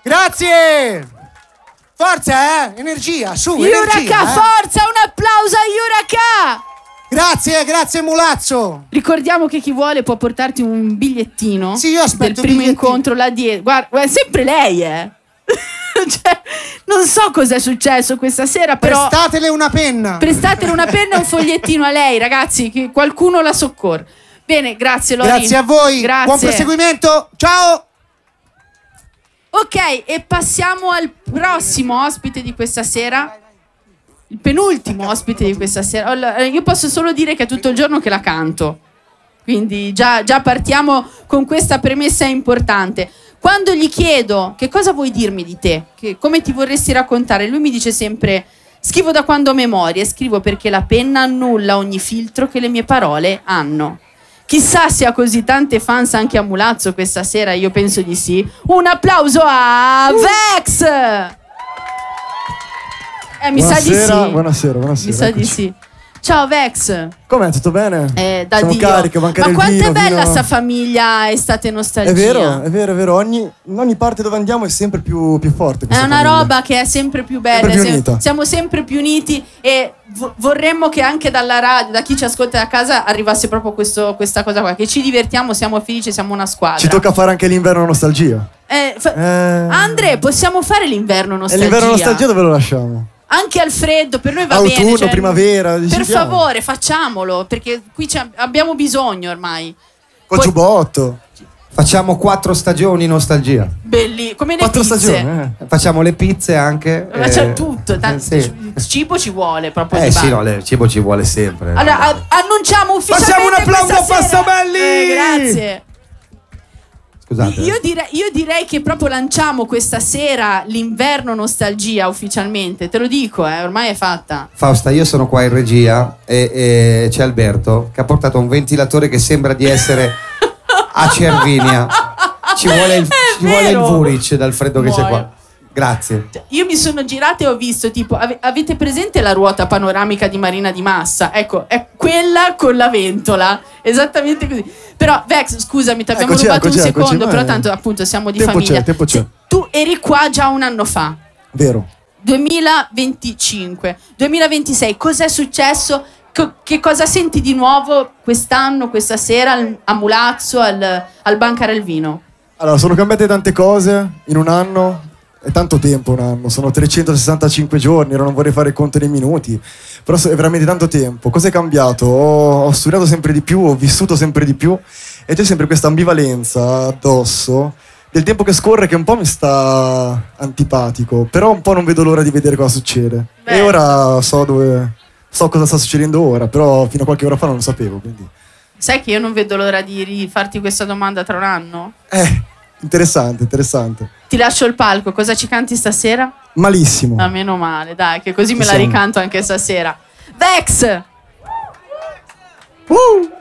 Grazie! Forza, energia, su, Yuraka, energia, forza, un applauso a Yuraka! Grazie Mulazzo! Ricordiamo che chi vuole può portarti un bigliettino. Sì, io aspetto del primo bigliettino. incontro là dietro. Guarda, è sempre lei, Cioè, non so cos'è successo questa sera, però Prestatele una penna e un fogliettino a lei, ragazzi, che qualcuno la soccorre. Bene, grazie Lori. Grazie a voi, grazie. buon proseguimento, ciao! Ok, e passiamo al prossimo ospite di questa sera. Il penultimo ospite di questa sera. Allora, io posso solo dire che è tutto il giorno che la canto. Quindi già partiamo con questa premessa importante. Quando gli chiedo che cosa vuoi dirmi di te, come ti vorresti raccontare, lui mi dice sempre: scrivo da quando ho memoria, scrivo perché la penna annulla ogni filtro che le mie parole hanno. Chissà se ha così tante fans anche a Mulazzo questa sera, io penso di sì. Un applauso a Vex! Mi sa di sì. Buonasera. Mi sa di sì. Ciao Vex. Com'è? Tutto bene? Da Sono Dio. carico, manca Ma del quanto vino, è bella vino. sta famiglia estate nostalgia. È vero. In ogni parte dove andiamo è sempre più forte. È questa una famiglia. roba che è sempre più bella. Sempre più unita. Siamo sempre più uniti e vorremmo che anche dalla radio, da chi ci ascolta da casa, arrivasse proprio questa cosa qua. Che ci divertiamo, siamo felici, siamo una squadra. Ci tocca fare anche l'inverno nostalgia. Andre, possiamo fare l'inverno E nostalgia? l'inverno nostalgia dove lo lasciamo? Anche al freddo, per noi va Autunno, bene. primavera, Per decidiamo. favore, facciamolo, perché qui abbiamo bisogno ormai. Col giubbotto. Facciamo 4 stagioni nostalgia. Belli, come le 4 pizze. stagioni. Facciamo le pizze anche. Ma c'è tutto, sì. cibo ci vuole proprio. Sì, no, il cibo ci vuole sempre. Allora, annunciamo ufficialmente. Facciamo un applauso a questa sera. Passabelli! Grazie. Scusate. Io direi che proprio lanciamo questa sera l'inverno nostalgia ufficialmente. Te lo dico, ormai è fatta. Fausta, io sono qua in regia e c'è Alberto che ha portato un ventilatore che sembra di essere a Cervinia. Ci vuole il Vuric dal freddo che c'è qua. Grazie. Io mi sono girata e ho visto, tipo, avete presente la ruota panoramica di Marina di Massa? Ecco, è quella con la ventola, esattamente così. Però Vex, scusami, ti abbiamo rubato un secondo, però tanto appunto siamo di famiglia. Tempo c'è. Tu eri qua già un anno fa. Vero. 2025, 2026, cos'è successo? Che cosa senti di nuovo quest'anno, questa sera a Mulazzo, al Banca del Vino? Allora, sono cambiate tante cose in un anno. È tanto tempo un anno, sono 365 giorni, ora non vorrei fare il conto dei minuti, però è veramente tanto tempo. Cosa è cambiato? Ho studiato sempre di più, ho vissuto sempre di più e c'è sempre questa ambivalenza addosso del tempo che scorre che un po' mi sta antipatico, però un po' non vedo l'ora di vedere cosa succede. Beh. E ora so cosa sta succedendo ora, però fino a qualche ora fa non lo sapevo, quindi. Sai che io non vedo l'ora di rifarti questa domanda tra un anno? Interessante. Ti lascio il palco, cosa ci canti stasera? Malissimo. Ah, meno male, dai, che così me la siamo. ricanto anche stasera. Vex!